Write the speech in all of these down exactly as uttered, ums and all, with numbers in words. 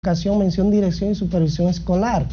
Educación, mención, dirección y supervisión escolar,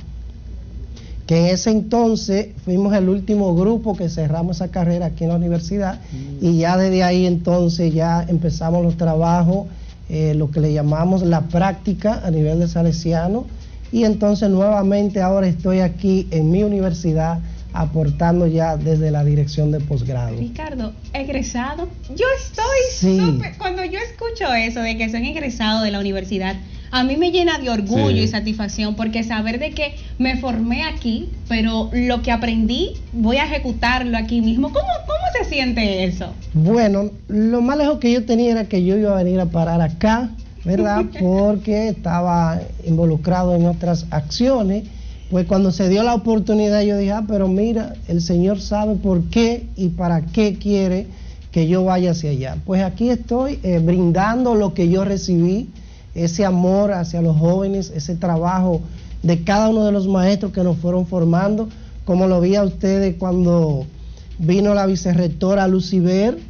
que en ese entonces fuimos el último grupo que cerramos esa carrera aquí en la universidad, mm. y ya desde ahí entonces ya empezamos los trabajos, eh, lo que le llamamos la práctica a nivel de Salesiano, y entonces nuevamente ahora estoy aquí en mi universidad aportando ya desde la dirección de posgrado. Ricardo, egresado, yo estoy sí. súper, cuando yo escucho eso de que son egresados de la universidad, a mí me llena de orgullo sí. y satisfacción, porque saber de que me formé aquí, pero lo que aprendí voy a ejecutarlo aquí mismo. ¿Cómo, cómo se siente eso? Bueno, lo más lejos que yo tenía era que yo iba a venir a parar acá, ¿verdad? Porque estaba involucrado en otras acciones. Pues cuando se dio la oportunidad yo dije, ah, pero mira, el Señor sabe por qué y para qué quiere que yo vaya hacia allá. Pues aquí estoy eh, brindando lo que yo recibí, ese amor hacia los jóvenes, ese trabajo de cada uno de los maestros que nos fueron formando, como lo vi a ustedes cuando vino la vicerrectora Luciber.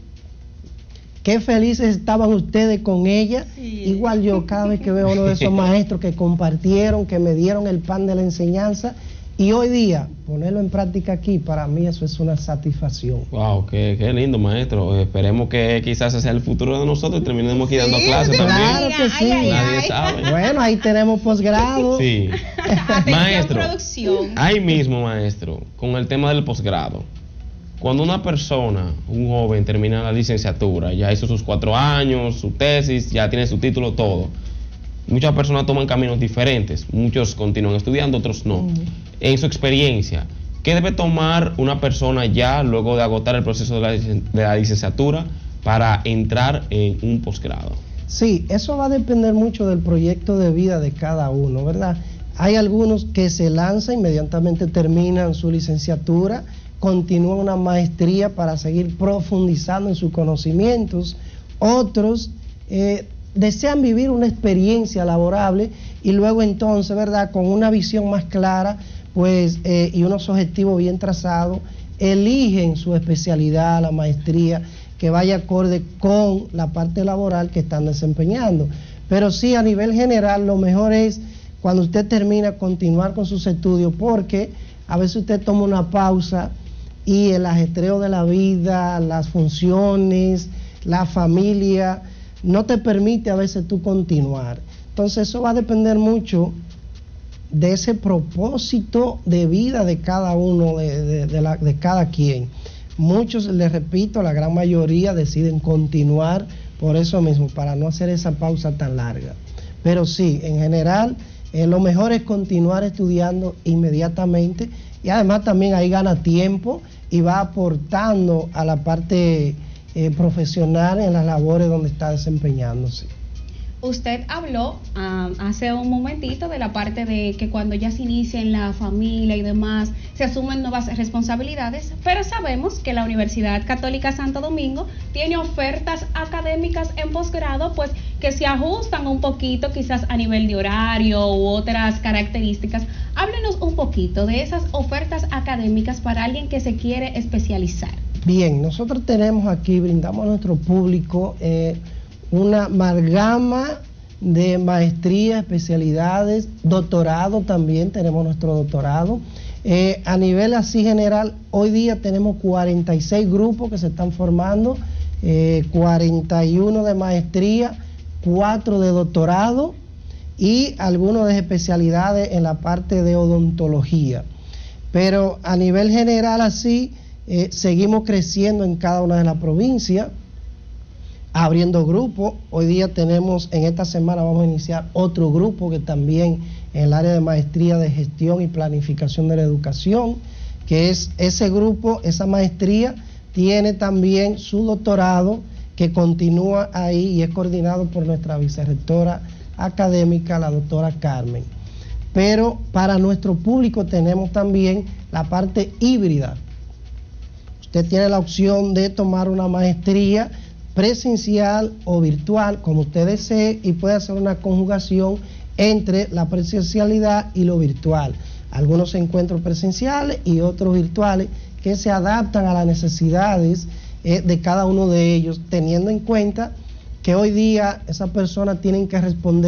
Qué felices estaban ustedes con ella, sí. Igual yo cada vez que veo a uno de esos maestros que compartieron, que me dieron el pan de la enseñanza, y hoy día ponerlo en práctica aquí, para mí eso es una satisfacción. Wow, qué, qué lindo, maestro. Esperemos que quizás ese sea el futuro de nosotros y terminemos aquí dando sí, clases sí, también. Claro que sí. Ay, ay, Nadie ay. sabe. Bueno, ahí tenemos posgrado. Sí. Maestro, producción. ahí mismo, maestro, con el tema del posgrado. Cuando una persona, un joven, termina la licenciatura, ya hizo sus cuatro años, su tesis, ya tiene su título, todo. Muchas personas toman caminos diferentes. Muchos continúan estudiando, otros no. Uh-huh. En su experiencia, ¿qué debe tomar una persona ya luego de agotar el proceso de la, de la licenciatura para entrar en un posgrado? Sí, eso va a depender mucho del proyecto de vida de cada uno, ¿verdad? Hay algunos que se lanzan, inmediatamente terminan su licenciatura, continúan una maestría para seguir profundizando en sus conocimientos. Otros eh, desean vivir una experiencia laborable y luego entonces, ¿verdad?, con una visión más clara, pues, eh, y unos objetivos bien trazados, eligen su especialidad, la maestría, que vaya acorde con la parte laboral que están desempeñando. Pero sí, a nivel general, lo mejor es, cuando usted termina, continuar con sus estudios, porque a veces usted toma una pausa y el ajetreo de la vida, las funciones, la familia, no te permite a veces tú continuar. Entonces eso va a depender mucho de ese propósito de vida de cada uno, de, de, de, la, de cada quien. Muchos, les repito, la gran mayoría deciden continuar por eso mismo, para no hacer esa pausa tan larga. Pero sí, en general, eh, lo mejor es continuar estudiando inmediatamente, y además también ahí gana tiempo y va aportando a la parte eh, profesional en las labores donde está desempeñándose. Usted habló um, hace un momentito de la parte de que cuando ya se inicia en la familia y demás, se asumen nuevas responsabilidades, pero sabemos que la Universidad Católica Santo Domingo tiene ofertas académicas en posgrado, pues que se ajustan un poquito quizás a nivel de horario u otras características. Háblenos un poquito de esas ofertas académicas para alguien que se quiere especializar. Bien, nosotros tenemos aquí, brindamos a nuestro público eh, una amalgama de maestrías, especialidades, doctorado también, tenemos nuestro doctorado. Eh, a nivel así general, hoy día tenemos cuarenta y seis grupos que se están formando, eh, cuarenta y uno de maestría, cuatro de doctorado y algunos de especialidades en la parte de odontología. Pero a nivel general así, eh, seguimos creciendo en cada una de las provincias, abriendo grupos. Hoy día tenemos, en esta semana vamos a iniciar otro grupo que también en el área de maestría de gestión y planificación de la educación, que es ese grupo, esa maestría tiene también su doctorado que continúa ahí y es coordinado por nuestra vicerrectora académica, la doctora Carmen. Pero para nuestro público tenemos también la parte híbrida. Usted tiene la opción de tomar una maestría presencial o virtual, como usted desee, y puede hacer una conjugación entre la presencialidad y lo virtual. Algunos encuentros presenciales y otros virtuales que se adaptan a las necesidades eh, de cada uno de ellos, teniendo en cuenta que hoy día esas personas tienen que responder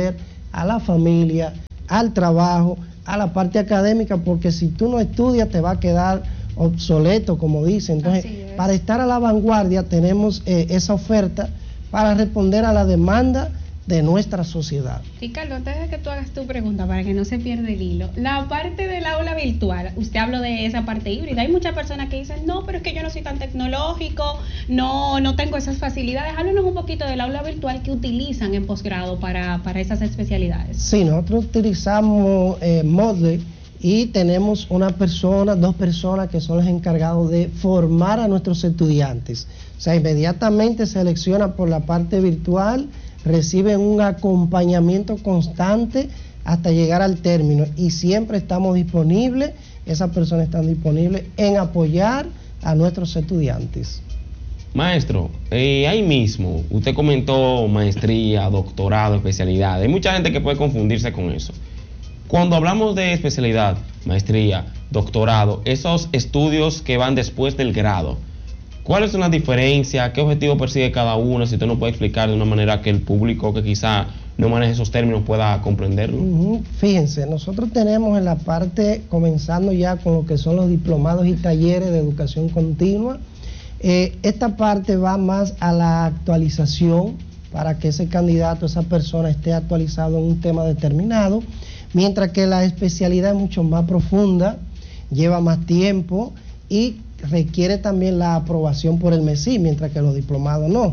a la familia, al trabajo, a la parte académica, porque si tú no estudias te va a quedar obsoleto, como dicen. Entonces, para estar a la vanguardia tenemos eh, esa oferta para responder a la demanda de nuestra sociedad. Ricardo, antes de que tú hagas tu pregunta, para que no se pierda el hilo, la parte del aula virtual, usted habló de esa parte híbrida, hay muchas personas que dicen, no, pero es que yo no soy tan tecnológico, no, no tengo esas facilidades. Háblenos un poquito del aula virtual que utilizan en posgrado para, para esas especialidades. Sí, nosotros utilizamos eh, Moodle y tenemos una persona, dos personas que son los encargados de formar a nuestros estudiantes. O sea, inmediatamente seleccionan por la parte virtual, reciben un acompañamiento constante hasta llegar al término y siempre estamos disponibles, esas personas están disponibles en apoyar a nuestros estudiantes. Maestro, eh, ahí mismo, usted comentó maestría, doctorado, especialidad. Hay mucha gente que puede confundirse con eso. Cuando hablamos de especialidad, maestría, doctorado, esos estudios que van después del grado, ¿cuáles son las diferencias? ¿Qué objetivo persigue cada uno? Si usted nos puede explicar de una manera que el público que quizá no maneje esos términos pueda comprenderlo. Uh-huh. Fíjense, nosotros tenemos en la parte, comenzando ya con lo que son los diplomados y talleres de educación continua, eh, esta parte va más a la actualización para que ese candidato, esa persona esté actualizado en un tema determinado, mientras que la especialidad es mucho más profunda, lleva más tiempo y requiere también la aprobación por el MESI, mientras que los diplomados no.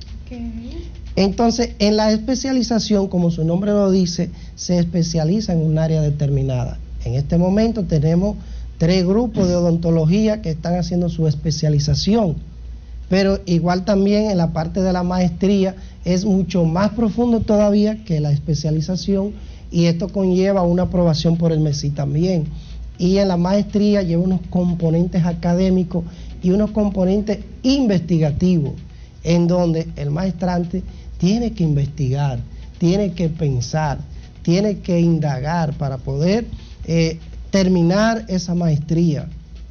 Okay. Entonces, en la especialización, como su nombre lo dice, se especializa en un área determinada. En este momento tenemos tres grupos de odontología que están haciendo su especialización, pero igual también en la parte de la maestría es mucho más profundo todavía que la especialización y esto conlleva una aprobación por el MESI también. Y en la maestría lleva unos componentes académicos y unos componentes investigativos, en donde el maestrante tiene que investigar, tiene que pensar, tiene que indagar para poder eh, terminar esa maestría.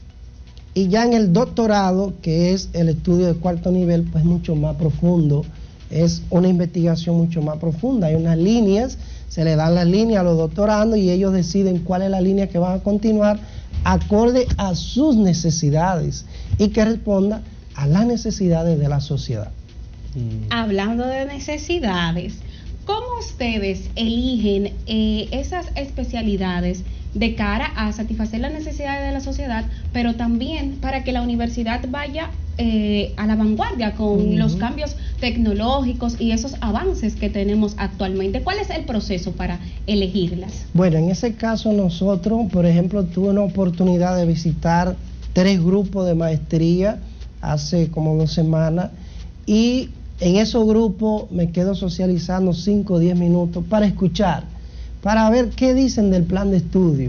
Y ya en el doctorado, que es el estudio de cuarto nivel, pues mucho más profundo, es una investigación mucho más profunda, hay unas líneas, se le dan las líneas a los doctorandos y ellos deciden cuál es la línea que van a continuar acorde a sus necesidades y que responda a las necesidades de la sociedad. Mm. Hablando de necesidades, ¿cómo ustedes eligen eh, esas especialidades de cara a satisfacer las necesidades de la sociedad, pero también para que la universidad vaya eh, a la vanguardia con uh-huh. los cambios tecnológicos y esos avances que tenemos actualmente? ¿Cuál es el proceso para elegirlas? Bueno, en ese caso nosotros, por ejemplo, tuve una oportunidad de visitar tres grupos de maestría hace como dos semanas y en esos grupos me quedo socializando cinco o diez minutos para escuchar, para ver qué dicen del plan de estudio.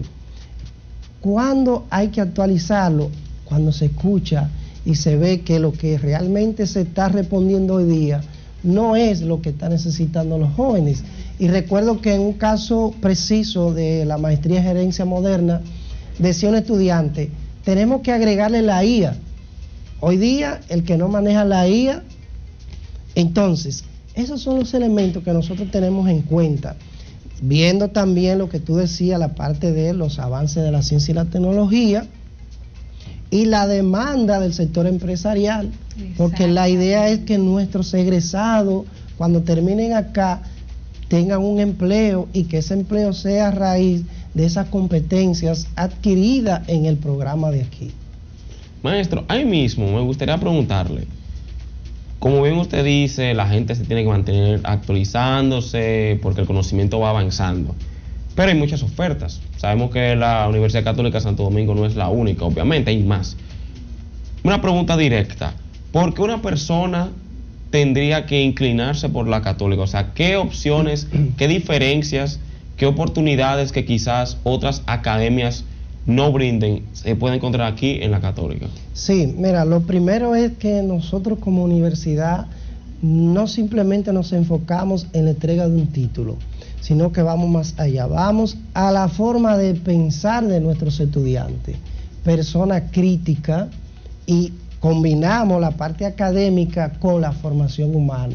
¿Cuándo hay que actualizarlo? Cuando se escucha y se ve que lo que realmente se está respondiendo hoy día no es lo que están necesitando los jóvenes. Y recuerdo que en un caso preciso de la maestría en gerencia moderna, decía un estudiante, tenemos que agregarle la I A. Hoy día, el que no maneja la I A, entonces, esos son los elementos que nosotros tenemos en cuenta. Viendo también lo que tú decías, la parte de los avances de la ciencia y la tecnología y la demanda del sector empresarial, porque la idea es que nuestros egresados, cuando terminen acá, tengan un empleo y que ese empleo sea a raíz de esas competencias adquiridas en el programa de aquí. Maestro, ahí mismo me gustaría preguntarle, como bien usted dice, la gente se tiene que mantener actualizándose porque el conocimiento va avanzando. Pero hay muchas ofertas. Sabemos que la Universidad Católica de Santo Domingo no es la única, obviamente, hay más. Una pregunta directa. ¿Por qué una persona tendría que inclinarse por la Católica? O sea, ¿qué opciones, qué diferencias, qué oportunidades que quizás otras academias no brinden, se puede encontrar aquí en la Católica? Sí, mira, lo primero es que nosotros como universidad no simplemente nos enfocamos en la entrega de un título, sino que vamos más allá, vamos a la forma de pensar de nuestros estudiantes, persona crítica, y combinamos la parte académica con la formación humana.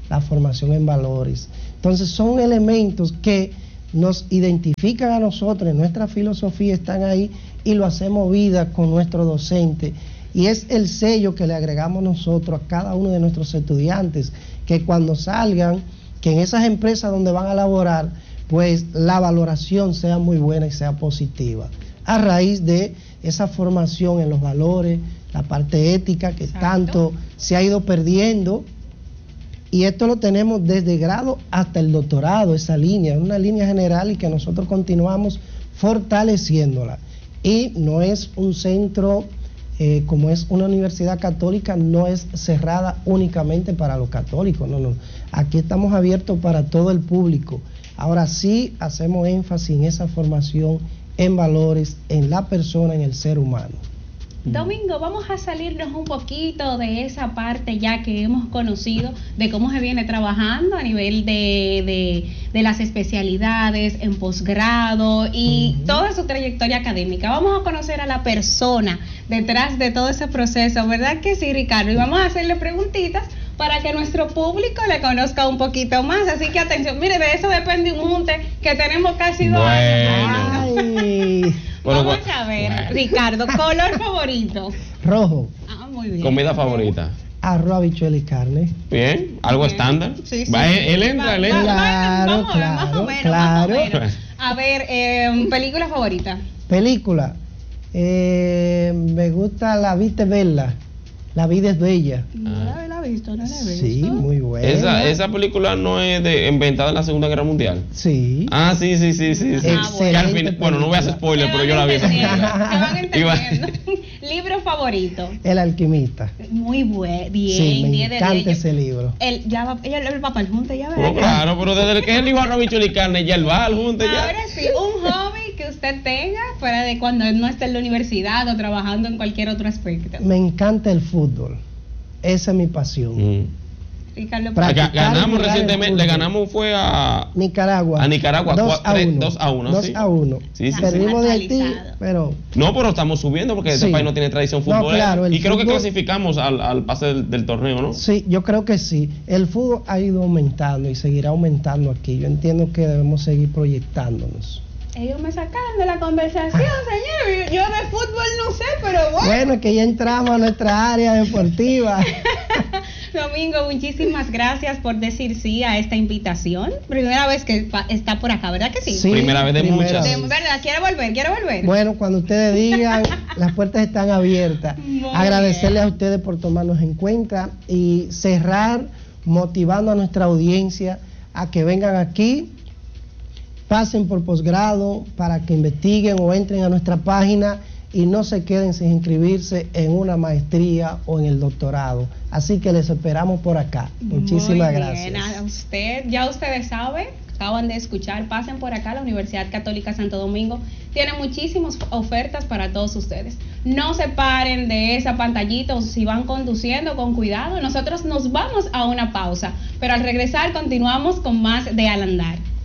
la formación en valores. Entonces son elementos que nos identifican a nosotros, en nuestra filosofía están ahí y lo hacemos vida con nuestro docente. Y es el sello que le agregamos nosotros a cada uno de nuestros estudiantes, que cuando salgan, que en esas empresas donde van a laborar, pues la valoración sea muy buena y sea positiva, a raíz de esa formación en los valores, la parte ética que Exacto. tanto se ha ido perdiendo. Y esto lo tenemos desde grado hasta el doctorado, esa línea, una línea general y que nosotros continuamos fortaleciéndola. Y no es un centro, eh, como es una universidad católica, no es cerrada únicamente para los católicos, no, no. Aquí estamos abiertos para todo el público. Ahora sí hacemos énfasis en esa formación en valores, en la persona, en el ser humano. Domingo, vamos a salirnos un poquito de esa parte ya que hemos conocido de cómo se viene trabajando a nivel de, de, de las especialidades en posgrado y uh-huh. toda su trayectoria académica. Vamos a conocer a la persona detrás de todo ese proceso, ¿verdad que sí, Ricardo? Y vamos a hacerle preguntitas para que nuestro público le conozca un poquito más. Así que atención, mire, de eso depende un junte que tenemos casi dos bueno. años. Bueno, vamos a ver, bueno. Ricardo, color favorito. Rojo. Ah, muy bien. Comida favorita. Arroz, habichuela y carne. Bien, algo bien. Estándar. Sí, sí. Va, él entra, él entra. Claro, vamos a ver, claro, más o menos, claro. más o menos. A ver, eh, película favorita. Película. Eh, me gusta La Viste Bella. La vida es bella. No la, la he visto, no la he visto. Sí, muy buena. Esa, esa película no es de, inventada en la Segunda Guerra Mundial. Sí. Ah, sí, sí, sí, sí. sí. Ah, bueno. Al fin, bueno, no voy a hacer spoiler, pero yo la vi. Esa Se van entendiendo. ¿Libro favorito? El alquimista. Muy bueno, bien. Sí, me diez encanta de diez. ese libro. El, ya va, ella él va para el junte, ya Pero verá. claro, pero desde que él dijo arroz, bichuela y carne, ya él va al junte ya. Ahora sí, un hobby que usted tenga fuera de cuando él no está en la universidad o trabajando en cualquier otro aspecto. Me encanta el fútbol. Esa es mi pasión. Mm. Ricardo, Ga- ganamos recientemente, le ganamos fue a Nicaragua. A Nicaragua, dos a uno. dos a uno. dos a uno. Sí, sí, Perdimos sí. de Haití, pero... No, pero estamos subiendo porque este Sí. país no tiene tradición No, futbolera. claro, el y creo que fútbol- clasificamos al, al pase del, del torneo, ¿no? Sí, yo creo que sí. El fútbol ha ido aumentando y seguirá aumentando aquí. Yo entiendo que debemos seguir proyectándonos. ellos me sacaron de la conversación, señor. Yo de fútbol no sé, pero bueno. Bueno, que ya entramos a nuestra área deportiva. Domingo, muchísimas gracias por decir sí a esta invitación. Primera vez que pa- está por acá, ¿verdad que sí? Sí, Primera vez de primera muchas. De- vez. ¿Verdad? ¿Quiere volver? ¿Quiere volver? Bueno, cuando ustedes digan, las puertas están abiertas. Muy Agradecerles bien. a ustedes por tomarnos en cuenta y cerrar motivando a nuestra audiencia a que vengan aquí, pasen por posgrado para que investiguen o entren a nuestra página y no se queden sin inscribirse en una maestría o en el doctorado. Así que les esperamos por acá. Muchísimas Muy gracias. bien, a usted, ya ustedes saben, acaban de escuchar, pasen por acá, la Universidad Católica Santo Domingo tiene muchísimas ofertas para todos ustedes. No se paren de esa pantallita o si van conduciendo con cuidado. Nosotros nos vamos a una pausa, pero al regresar continuamos con más de Al Andar.